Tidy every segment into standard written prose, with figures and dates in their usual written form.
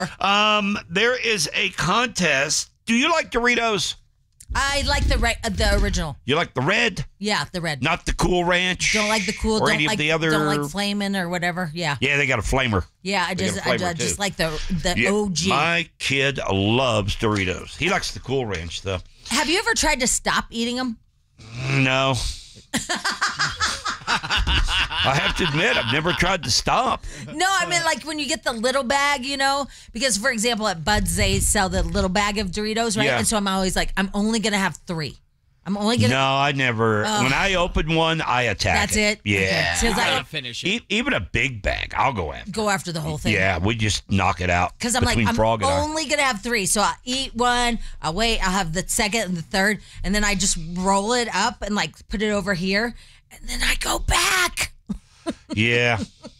There is a contest. Do you like Doritos? I like the original. You like the red? Yeah, the red. Not the Cool Ranch? Don't like the cool. Or Don't any like of the other. Don't like Flamin' or whatever. Yeah. Yeah, they got a flamer. Yeah, I just like the Yeah, OG. My kid loves Doritos. He likes the Cool Ranch, though. Have you ever tried to stop eating them? No. I have to admit, I've never tried to stop. No, I mean like when you get the little bag, because for example at Bud's they sell the little bag of Doritos, right? Yeah. And so I'm always like, I'm only gonna have 3. I'm only gonna. No, I never. When I open one, I attack. That's it. Yeah. Okay. I don't finish it. Even a big bag, I'll go after. Go after the whole thing. Yeah, we just knock it out. Because I'm like, between I'm Frog and I. only going to have 3. So I eat one, I'll wait, I'll have the second and the third, and then I just roll it up and like put it over here, and then I go back. Yeah.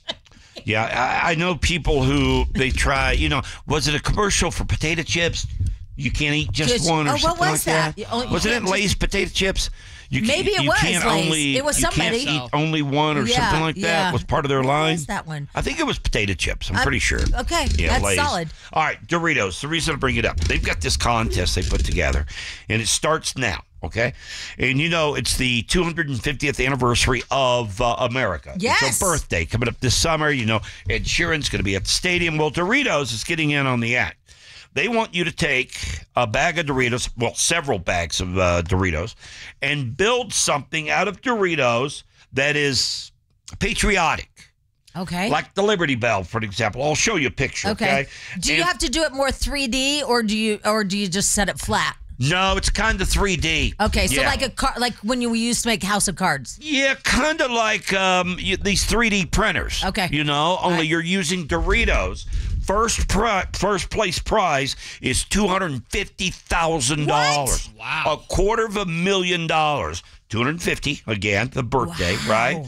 Yeah, I know people who they try, was it a commercial for potato chips? You can't eat just one or something what like was that? Wasn't it Lay's potato chips? Maybe it was Lay's. It was somebody. You can't eat only one or something like that. Was part of their line. What was that one? I think it was potato chips. I'm pretty sure. Okay, Yeah, that's Lay's. solid. All right, Doritos. The reason I bring it up, they've got this contest they put together, and it starts now. Okay, and it's the 250th anniversary of America. Yes, it's a birthday coming up this summer. Ed Sheeran's going to be at the stadium. Well, Doritos is getting in on the act. They want you to take a bag of Doritos, well, several bags of Doritos, and build something out of Doritos that is patriotic. Okay. Like the Liberty Bell, for example. I'll show you a picture. Okay. Do you have to do it more 3D or do you just set it flat? No, it's kind of 3D. Okay, so Yeah. like when we used to make House of Cards. Yeah, kind of like these 3D printers. Okay. Only you're using Doritos. First place prize is $250,000. Wow. $250,000. 250 again, the birthday, right?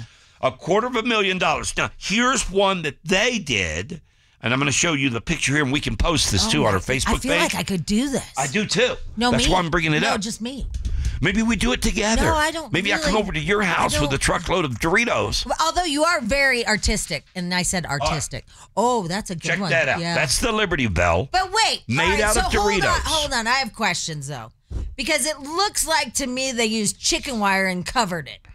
$250,000. Now, here's one that they did, and I'm going to show you the picture here, and we can post this too on our Facebook page. I feel like I could do this. I do too. No, That's me. why I'm bringing it up. No, just me. Maybe we do it together. No, I don't Maybe I really- come over to your house with a truckload of Doritos. Although you are very artistic, and I said artistic. Oh, that's a good Check one. that out. Yeah. That's the Liberty Bell. But wait, Made all right, out so of Doritos. Hold on, I have questions though, because it looks like to me they used chicken wire and covered it.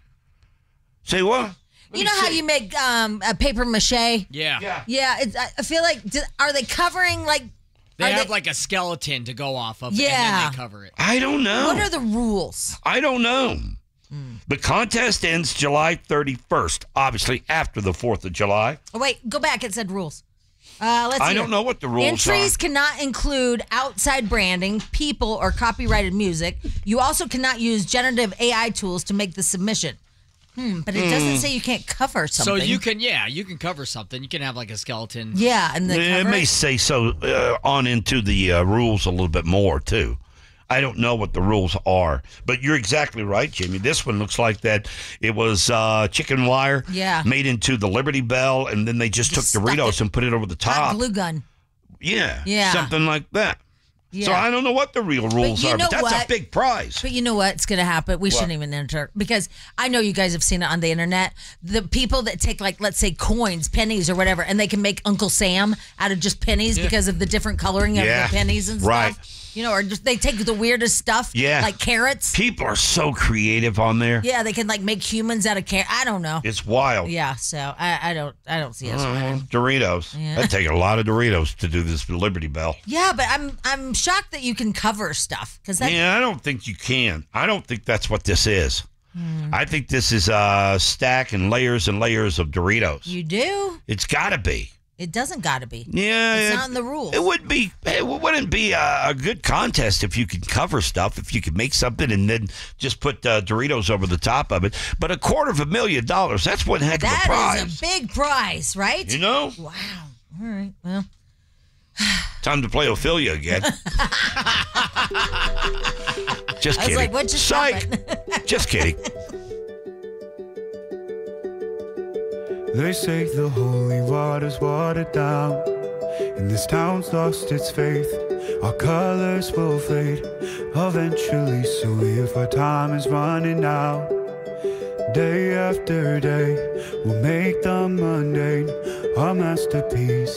Say what? You know how you make a paper mache? Yeah. Yeah, I feel like are they covering like? They have like a skeleton to go off of, and Yeah. then they cover it. I don't know. What are the rules? I don't know. The contest ends July 31st, obviously after the 4th of July. Oh, wait, go back. It said rules. Let's see. I don't know what the rules Entries are. cannot include outside branding, people, or copyrighted music. You also cannot use generative AI tools to make the submission. But it doesn't say you can't cover something. So you can cover something. You can have like a skeleton. Yeah, and the It cover may say so on into the rules a little bit more, too. I don't know what the rules are, but you're exactly right, Jimmy. This one looks like that it was chicken wire made into the Liberty Bell, and then they just took stuck Doritos it. and put it over the hot top. glue gun. Yeah, something like that. Yeah. So I don't know what the real rules you are, know but that's what? a big prize. But you know what's going to happen? We shouldn't even enter because I know you guys have seen it on the internet. The people that take like, let's say coins, pennies or whatever, and they can make Uncle Sam out of just pennies because of the different coloring of the pennies and right. stuff. Or just they take the weirdest stuff, like carrots. People are so creative on there. Yeah, they can like make humans out of carrots. I don't know. It's wild. Yeah, so I don't see us. Doritos. Yeah. That'd take a lot of Doritos to do this Liberty Bell. Yeah, but I'm shocked that you can cover stuff because Yeah, I don't think you can. I don't think that's what this is. I think this is a stack and layers of Doritos. You do? It's got to be. It doesn't got to be. Yeah, it's not in the rules. It would be. It wouldn't be a good contest if you could cover stuff. If you could make something and then just put Doritos over the top of it. But $250,000—that's one heck of a prize. That is a big prize, right? You know? Wow. All right. Well. Time to play Ophelia again. Just kidding. I was like, what just Psych. Just kidding. They say the holy water's watered down, and this town's lost its faith. Our colors will fade eventually, so if our time is running out, day after day, we'll make the mundane our masterpiece.